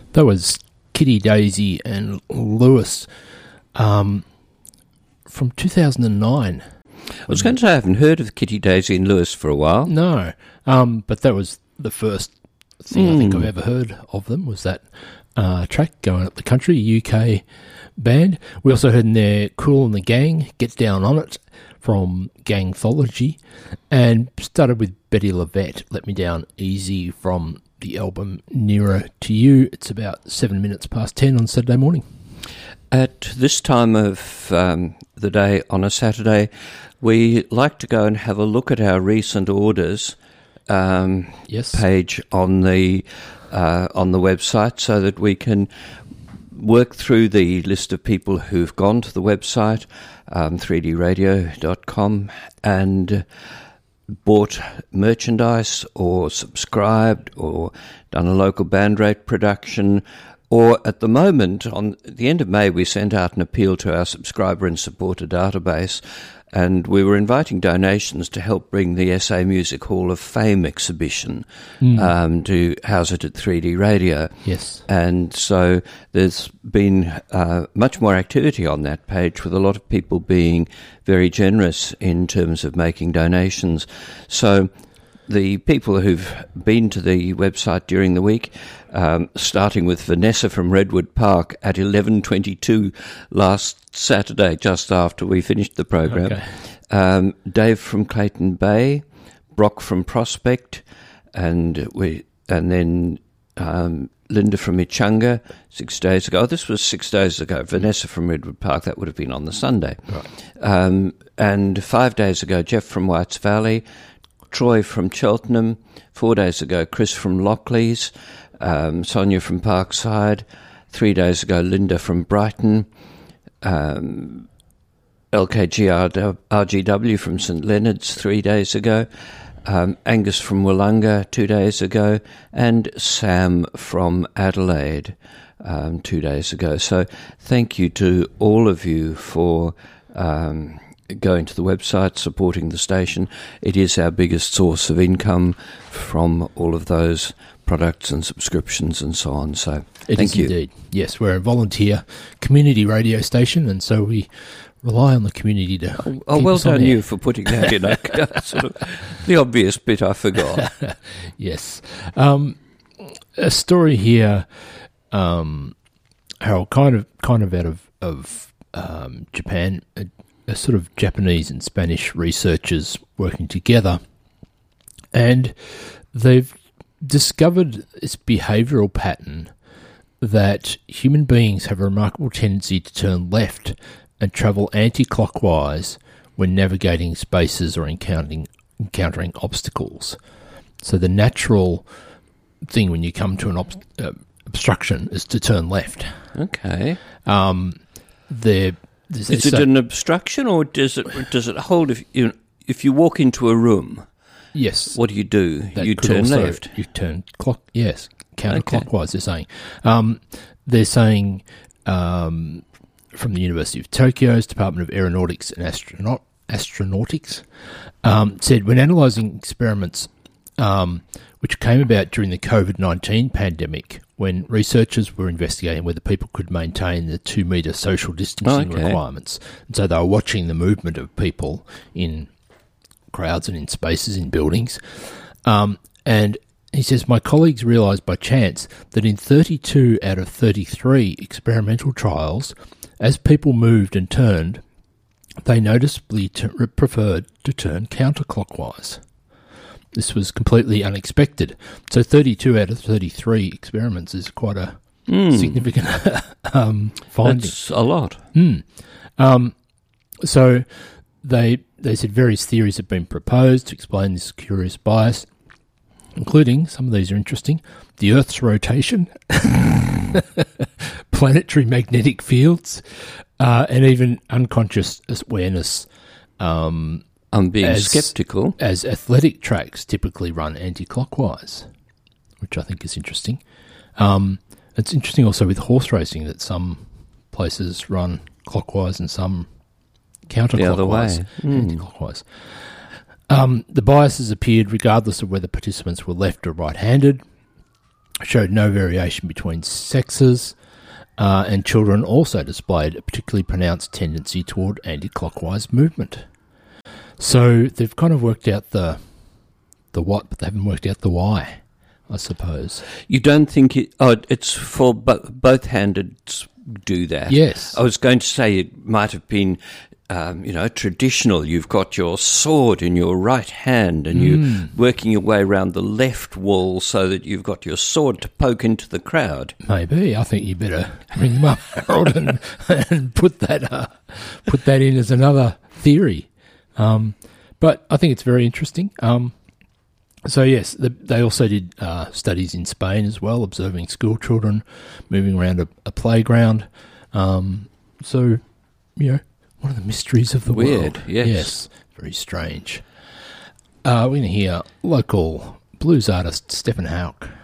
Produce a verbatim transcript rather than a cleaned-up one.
That was Kitty, Daisy and Lewis um, from two thousand nine. I was going to say I haven't heard of Kitty, Daisy and Lewis for a while. No, um, but that was the first thing Mm. I think I've ever heard of them, was that uh, track, Going Up the Country, a U K band. We also heard in there Kool and the Gang, Get Down On It, from Gangthology, and started with Betty LaVette, Let Me Down Easy, from the album Nearer to You. It's about seven minutes past ten on Saturday morning. At this time of um, the day on a Saturday, we like to go and have a look at our recent orders um, Yes. page on the uh, on the website, so that we can work through the list of people who've gone to the website, um, three d radio dot com, and bought merchandise or subscribed or done a local band rate production. Or at the moment, on the end of May, we sent out an appeal to our subscriber and supporter database, and we were inviting donations to help bring the S A Music Hall of Fame exhibition Mm. um, to house it at three D Radio. Yes. And so there's been uh, much more activity on that page, with a lot of people being very generous in terms of making donations. So the people who've been to the website during the week, um, starting with Vanessa from Redwood Park at eleven twenty-two last Saturday, just after we finished the program, Okay. um, Dave from Clayton Bay, Brock from Prospect, and we, and then um, Linda from Ichunga six days ago. Oh, this was six days ago. Vanessa from Redwood Park, that would have been on the Sunday. Right. Um, and five days ago, Jeff from Whites Valley, Troy from Cheltenham. Four days ago, Chris from Lockleys, um, Sonia from Parkside. Three days ago, Linda from Brighton. Um, L K G R G W from St Leonard's three days ago. Um, Angus from Wollonga two days ago, and Sam from Adelaide um, two days ago. So thank you to all of you for um, going to the website, supporting the station. It is our biggest source of income from all of those products and subscriptions and so on. So It thank is you. indeed. Yes, we're a volunteer community radio station, and so we rely on the community to Oh, keep well us on done air. you for putting that in. I, sort of, the obvious bit I forgot. Yes. Um, a story here, um, Harold, kind of kind of out of, of um, Japan, a, a sort of Japanese and Spanish researchers working together, and they've discovered this behavioural pattern that human beings have a remarkable tendency to turn left and travel anti-clockwise when navigating spaces or encountering encountering obstacles. So the natural thing when you come to an ob- uh, obstruction is to turn left. Okay. Um, there, there's, Is it so- an obstruction, or does it does it hold if you if you walk into a room? yes. What do you do? That You could turn also- left. You turn clock. Yes, counterclockwise. They're saying. Um, they're saying um, from the University of Tokyo's Department of Aeronautics and Astronaut Astronautics um, said when analysing experiments um, which came about during the COVID nineteen pandemic, when researchers were investigating whether people could maintain the two metre social distancing Okay. requirements, and so they were watching the movement of people in crowds and in spaces in buildings. Um, and he says, my colleagues realised by chance that in thirty-two out of thirty-three experimental trials, as people moved and turned, they noticeably t- preferred to turn counterclockwise. This was completely unexpected. So thirty-two out of thirty-three experiments is quite a Mm, significant um, finding. that's a lot. Mm. Um, so they they said various theories have been proposed to explain this curious bias, including, some of these are interesting, the Earth's rotation, planetary magnetic fields, uh, and even unconscious awareness, um, I'm being As- sceptical. as athletic tracks typically run anti-clockwise, which I think is interesting. Um, it's interesting also with horse racing that some places run clockwise and some counterclockwise. The other way. Mm. Anti-clockwise. Um, the biases appeared regardless of whether participants were left or right-handed. showed no variation between sexes, uh, and children also displayed a particularly pronounced tendency toward anti-clockwise movement. So they've kind of worked out the the what, but they haven't worked out the why, I suppose. You don't think it, oh, it's for bo- both-handed do that? Yes. I was going to say it might have been, um, you know, traditional. You've got your sword in your right hand and mm. you're working your way around the left wall so that you've got your sword to poke into the crowd. Maybe. I think you better ring them up, Harold, and, and put that uh, put that in as another theory. Um, but I think it's very interesting. Um, so, yes, the, they also did uh, studies in Spain as well, observing school children moving around a, a playground. Um, so, you know, one of the mysteries of the Weird, world. yes. Yes, very strange. Uh, we're going to hear local blues artist Stephen Houck.